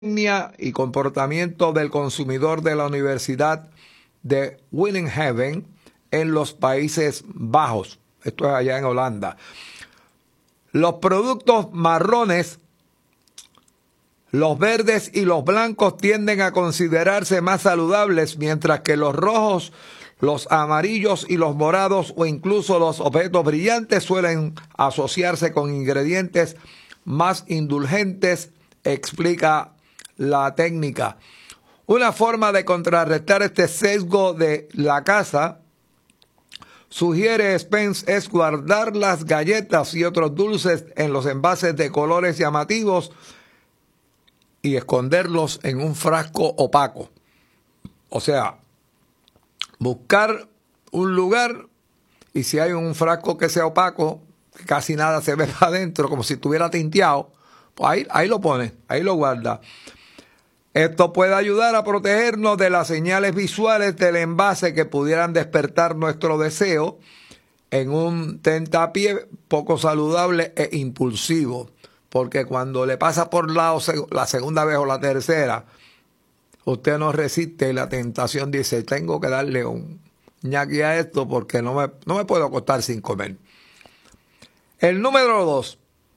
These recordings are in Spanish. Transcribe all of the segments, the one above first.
y comportamiento del consumidor de la Universidad de Wageningen en los Países Bajos. Esto es allá en Holanda. Los productos marrones, los verdes y los blancos tienden a considerarse más saludables, mientras que los rojos, los amarillos y los morados o incluso los objetos brillantes suelen asociarse con ingredientes más indulgentes, explica la técnica. Una forma de contrarrestar este sesgo de la casa, sugiere Spence, es guardar las galletas y otros dulces en los envases de colores llamativos y esconderlos en un frasco opaco. O sea, buscar un lugar y si hay un frasco que sea opaco, que casi nada se ve para adentro, como si estuviera tinteado, pues ahí lo pone, ahí lo guarda. Esto puede ayudar a protegernos de las señales visuales del envase que pudieran despertar nuestro deseo en un tentapié poco saludable e impulsivo. Porque cuando le pasa por lado la segunda vez o la tercera, usted no resiste y la tentación dice, tengo que darle un ñaqui a esto porque no me puedo acostar sin comer. El número 2.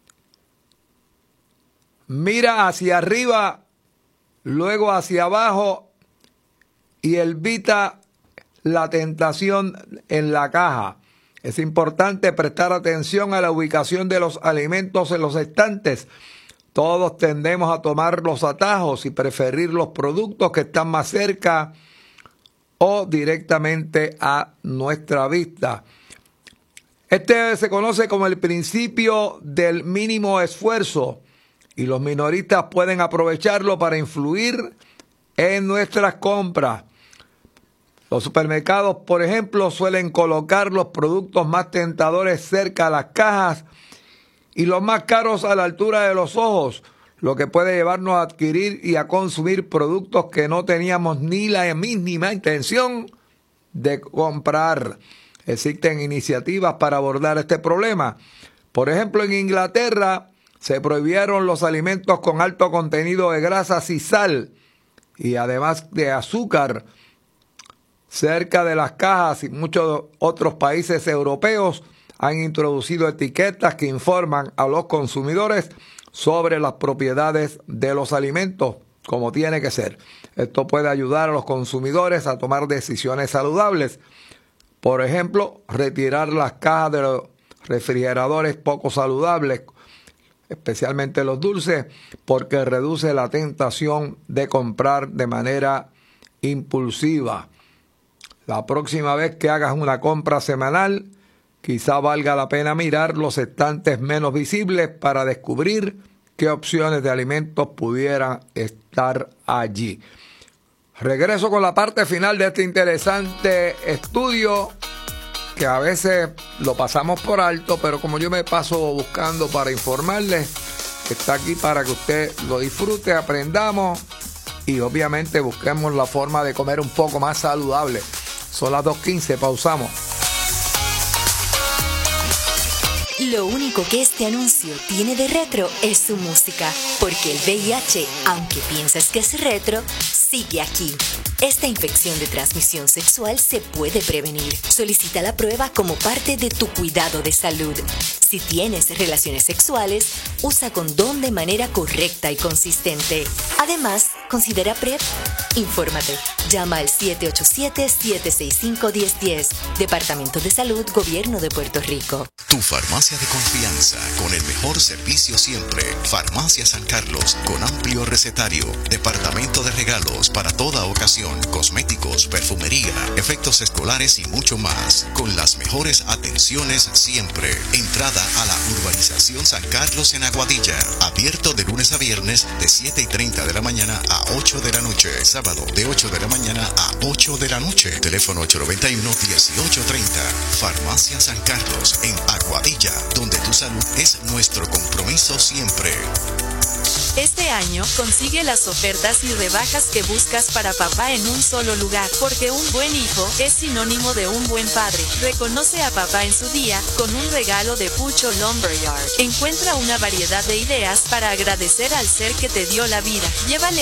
Mira hacia arriba, luego hacia abajo y evita la tentación en la caja. Es importante prestar atención a la ubicación de los alimentos en los estantes. Todos tendemos a tomar los atajos y preferir los productos que están más cerca o directamente a nuestra vista. Este se conoce como el principio del mínimo esfuerzo y los minoristas pueden aprovecharlo para influir en nuestras compras. Los supermercados, por ejemplo, suelen colocar los productos más tentadores cerca de las cajas y los más caros a la altura de los ojos, lo que puede llevarnos a adquirir y a consumir productos que no teníamos ni la mínima intención de comprar. Existen iniciativas para abordar este problema. Por ejemplo, en Inglaterra se prohibieron los alimentos con alto contenido de grasas y sal, y además de azúcar, cerca de las cajas, y muchos otros países europeos han introducido etiquetas que informan a los consumidores sobre las propiedades de los alimentos, como tiene que ser. Esto puede ayudar a los consumidores a tomar decisiones saludables. Por ejemplo, retirar las cajas de los refrigeradores poco saludables, especialmente los dulces, porque reduce la tentación de comprar de manera impulsiva. La próxima vez que hagas una compra semanal, quizá valga la pena mirar los estantes menos visibles para descubrir qué opciones de alimentos pudieran estar allí. Regreso con la parte final de este interesante estudio que a veces lo pasamos por alto, pero como yo me paso buscando para informarles, está aquí para que usted lo disfrute, aprendamos y obviamente busquemos la forma de comer un poco más saludable. Son las 2:15, pausamos. Lo único que este anuncio tiene de retro es su música, porque el VIH, aunque piensas que es retro, sigue aquí. Esta infección de transmisión sexual se puede prevenir. Solicita la prueba como parte de tu cuidado de salud. Si tienes relaciones sexuales, usa condón de manera correcta y consistente. Además, considera PrEP. Infórmate. Llama al 787-765-1010. Departamento de Salud, Gobierno de Puerto Rico. Tu farmacia de confianza, con el mejor servicio siempre. Farmacia San Carlos, con amplio recetario. Departamento de regalos para toda ocasión. Cosméticos, perfumería, efectos escolares y mucho más. Con las mejores atenciones siempre. Entrada a la urbanización San Carlos en Aguadilla. Abierto de lunes a viernes de 7:30 de la mañana a 8 de la noche. Sábado de 8 de la mañana a 8 de la noche. Teléfono 891-1830. Farmacia San Carlos en Aguadilla, donde tu salud es nuestro compromiso siempre. Este año, consigue las ofertas y rebajas que buscas para papá en un solo lugar, porque un buen hijo es sinónimo de un buen padre. Reconoce a papá en su día, con un regalo de Pucho Lumberyard. Encuentra una variedad de ideas para agradecer al ser que te dio la vida. Llévale